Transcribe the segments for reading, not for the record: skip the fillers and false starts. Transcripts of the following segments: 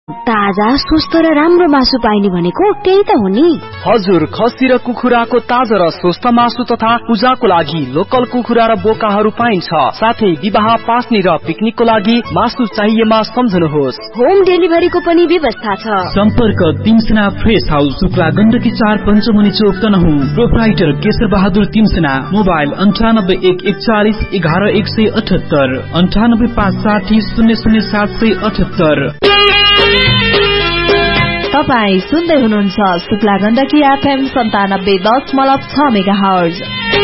ताजा स्वस्थ र राम्रो मासु पाइने भनेको त्यही त हो नि। हजुर, खसी र कुखुराको ताजा र स्वस्थ मासु तथा पूजाको लागि लोकल कुखुरा र बोकाहरू पाइन्छ। साथै विवाह, पास्नी र पिकनिकको लागि मासु चाहिएमा सम्झनुहोस्। होम डेलिभरीको पनि व्यवस्था छ। सम्पर्क तिमसेना फ्रेश हाउस, शुक्ला गण्डकी 4 पञ्चमुनि चोक तनहुँ। प्रोप्राइटर केशर बहादुर तिमसेना। मोबाइल 9814411178 9856000778। तपाई सुन्दै हुनुहुन्छ शुक्ला गण्डकी FM 97.6 मेगाहर्ज।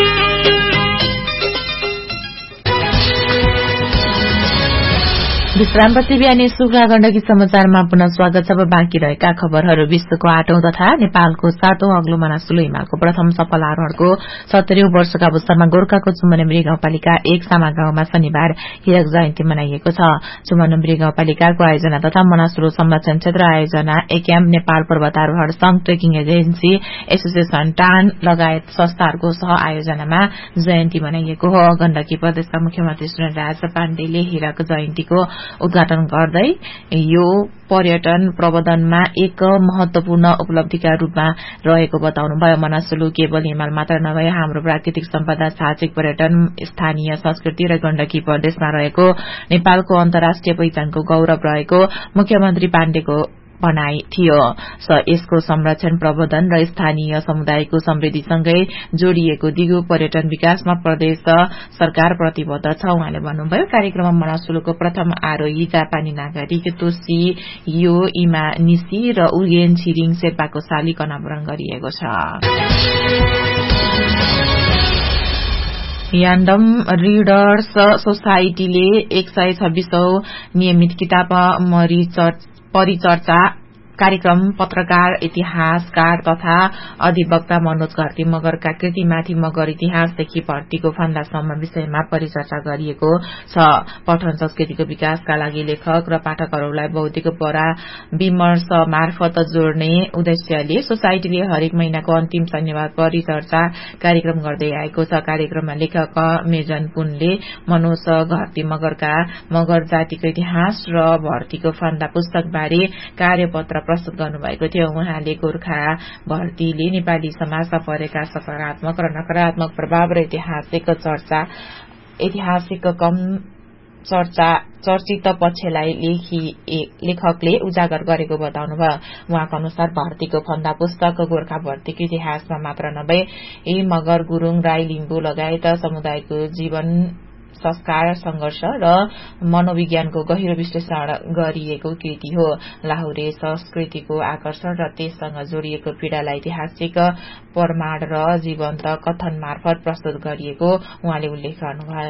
विश्रामपछि बिहानी शुक्ला गण्डकी समाचारमा पुनः स्वागत छ। बाँकी रहेका खबरहरू। विश्वको 8औं तथा नेपालको 7औं अग्लो मनासुलु हिमालको प्रथम सफल आरोहणको 70औं वर्षका अवसरमा गोर्खाको चुमनबेरी गाउँपालिका 1 सामा गाउँमा शनिबार हिरक जयन्ती मनाइएको छ। चुमनबेरी गाउँपालिकाको आयोजना तथा मनासुलु संरक्षण क्षेत्र आयोजना एक्याम, नेपाल पर्वतारोहण संघ, ट्रेकिङ एजेन्सी, एसोसिएसन टान लगायत संस्थाहरूको सह आयोजनामा जयन्ती मनाइएको हो। गण्डकी प्रदेशका मुख्यमन्त्री सुरेन्द्रराज पाण्डेले हिरक जयन्तीको उद्घाटन गर्दै यो पर्यटन प्रबन्धनमा एक महत्वपूर्ण उपलब्धिका रूपमा रहेको बताउनुभयो। मनासुलु केवल हिमाल मात्र नभए हाम्रो प्राकृतिक सम्पदा, साहसिक पर्यटन, स्थानीय संस्कृति र गण्डकी प्रदेशमा रहेको नेपालको अन्तर्राष्ट्रिय पहिचानको गौरव रहेको मुख्यमन्त्री पाण्डेको भनाई थियो। यसको संरक्षण, प्रबन्धन र स्थानीय समुदायको समृद्धिसँगै जोडिएको दिगो पर्यटन विकासमा प्रदेश सरकार प्रतिबद्ध छ, उहाँले भन्नुभयो। कार्यक्रममा मनासुलुको प्रथम आरोही जापानी नागरिक तोशी यो इमा निसी र उगेन छिरिङ शेर्पाको शालिक अनावरण गरिएको छ। यान्डम रिडर्स सोसाइटीले 126औं नियमित किताब परिचर्चा कार्यक्रम पत्रकार, इतिहासकार तथा अधिवक्ता मनोज घरती मगरका कृतिमाथि मगर इतिहासदेखि भर्तीको फन्दासम्म विषयमा परिचर्चा गरिएको छ। पठन संस्कृतिको विकासका लागि लेखक र पाठकहरूलाई बौद्धिक परामर्श मार्फत जोड्ने उद्देश्यले सोसाइटीले हरेक महिनाको अन्तिम शनिबार परिचर्चा कार्यक्रम गर्दै आएको छ। कार्यक्रममा लेखक मेजन पुनले मनोज घरती मगरका मगर जातिको इतिहास र भर्तीको फन्दा पुस्तकबारे कार्यपत्र प्रस्तुत गर्नुभएको थियो। उहाँले गोर्खा भर्तीले नेपाली समाजमा परेका सकारात्मक र नकारात्मक प्रभाव र ऐतिहासिक कम चर्चित पक्षलाई लेखकले उजागर गरेको बताउनुभयो। उहाँको अनुसार भर्तीको फन्दा पुस्तक गोर्खा भर्तीको इतिहासमा मात्र नभए मगर, गुरूङ, राई, लिम्बू लगायत समुदायको जीवन, संस्कार, संघर्ष र मनोविज्ञानको गहिरो विश्लेषण गरिएको कृति हो। लाहुरे संस्कृतिको आकर्षण र त्यससँग जोडिएको पीड़ालाई ऐतिहासिक प्रमाण र जीवन्त कथन मार्फत प्रस्तुत गरिएको उहाँले उल्लेख गर्नुभयो।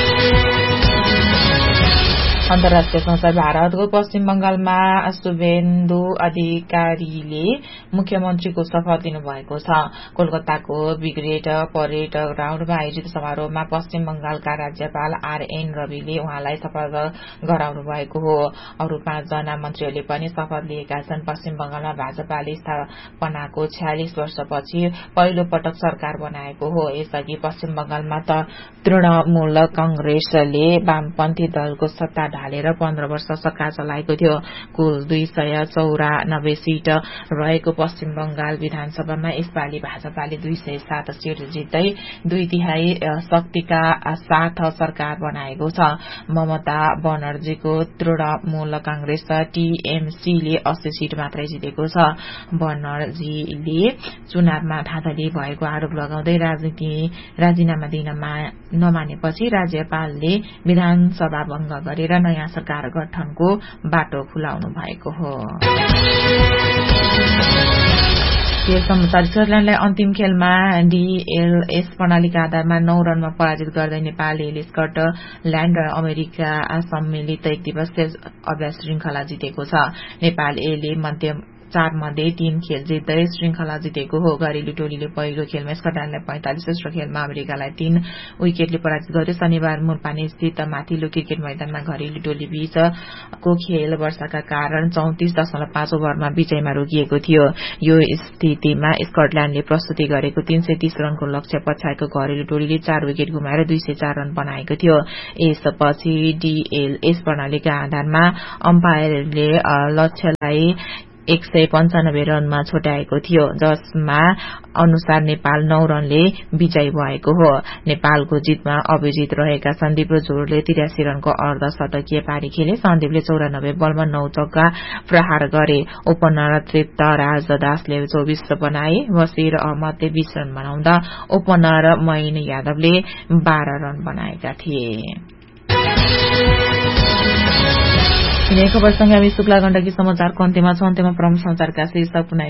अन्तर्राष्ट्रिय समाचार। भारतको पश्चिम बंगालमा शुभेन्दु अधिकारीले मुख्यमन्त्रीको शपथ लिनुभएको छ। कोलकाताको ब्रिगेड परेड ग्राउण्डमा आयोजित समारोहमा पश्चिम बंगालका राज्यपाल आरएन रविले उहाँलाई शपथ गराउनु भएको हो। अरू 5 जना मन्त्रीहरूले पनि शपथ लिएका छन्। पश्चिम बंगालमा भाजपाले स्थापनाको 46 वर्षपछि पहिलो पटक सरकार बनाएको हो। यसअघि पश्चिम बंगालमा तृणमूल कांग्रेसले वामपन्थी दलको सत्ता ढालेर 15 वर्ष सरकार चलाएको थियो। कुल 294 सीट रहेको पश्चिम बंगाल विधानसभामा यसपालि भाजपाले 207 सीट जित्दै 2/3 शक्तिका साथ सरकार बनाएको छ। ममता बनर्जीको तृणमूल कांग्रेस टीएमसीले 80 सीट मात्रै जितेको छ। बनर्जीले चुनावमा धाँधली भएको आरोप लगाउँदै राजीनामा दिन नमानेपछि राज्यपालले विधानसभा भंग गरेर नयाँ सरकार गठनको बाटो खुलाउनु भएको हो। स्विट्जरल्याण्डलाई अन्तिम खेलमा डीएलएस प्रणालीका आधारमा 9 रनमा पराजित गर्दै नेपालले स्कटल्याण्ड र अमेरिका सम्मिलित 1 दिवसीय अभ्यास श्रृंखला जितेको छ। नेपाल एले 4 मध्ये 3 खेल जित्दै श्रृंखला जितेको हो। घरेलु टोलीले पहिलो खेलमा स्कटल्याण्डलाई 45, दोस्रो खेलमा अमेरिकालाई 3 विकेटले पराजित गर्यो। शनिबार मुरपानी स्थित माथिल्लो क्रिकेट मैदानमा घरेलु टोली बीचको खेल वर्षाका कारण 34.5 ओभरमा विजयमा रोकिएको थियो। यो स्थितिमा स्कटल्याण्डले प्रस्तुति गरेको 330 रनको लक्ष्य पछ्याएको घरेलु टोलीले 4 विकेट गुमाएर 204 रन बनाएको थियो। यसपछि डीएलएस प्रणालीका आधारमा अम्पायरले लक्ष्यलाई 195 रनमा छोटाएको थियो, जसमा अनुसार नेपाल 9 रनले विजयी भएको हो। नेपालको जितमा अभिजित रहेका सन्दीप जोड़ले 83 रनको अर्धशतकीय पारी खेले। सन्दीपले 94 बलमा 9 चौका प्रहार गरे। ओपनर तृप्त राजदासले 24 बनाए। बसिर अहमदले 20 रन बनाउँदा ओपनर मईन यादवले 12 रन बनाएका थिए। यिनै खबरसँगै हामी शुक्ला गण्डकी समाचारको अन्त्यमा छौं। अन्त्यमा प्रमुख समाचारका शीर्षक पुनः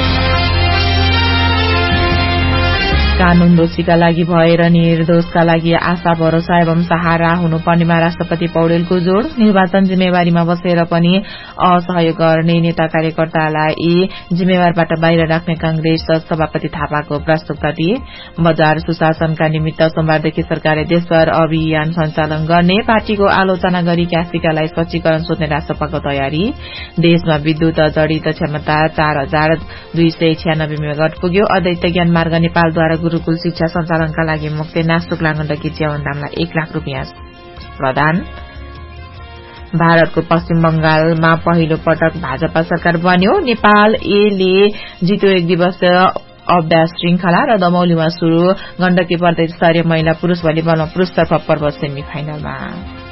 कानून दोषीका लागि भएर निर्दोषका लागि आशा भरोसा एवं सहारा हुनुपर्नेमा राष्ट्रपति पौडेलको जोड़। निर्वाचन जिम्मेवारीमा बसेर पनि असहयोग गर्ने नेता कार्यकर्तालाई जिम्मेवारबाट बाहिर राख्ने कांग्रेस सभापति थापाको प्रस्तावता दिए। बजार सुशासनका निमित्त सोमबारदेखि सरकारले देशभर अभियान सञ्चालन गर्ने। पार्टीको आलोचना गरी क्यासिकालाई स्पष्टीकरण सोध्ने राष्ट्रपतिको तयारी। देशमा विद्युत जडित क्षमता 4296 मेगावाट पुग्यो। अद्वैत ज्ञान मार्ग नेपालद्वारा गुरूकुल शिक्षा सञ्चालनका लागि मुक्तेनाथ शुक्ला गण्डकी च्यावनदामलाई 1 लाख रुपियाँ प्रदान। भारतको पश्चिम बंगालमा पहिलो पटक भाजपा सरकार बन्यो। नेपाल एले जित्यो 1 दिवसीय अभ्यास श्रृंखला र दमौलीमा शुरू। गण्डकी प्रदेश स्तरीय महिला पुरूष भलिबलमा पुरूषतर्फ पर्व सेमी फाइनलमा।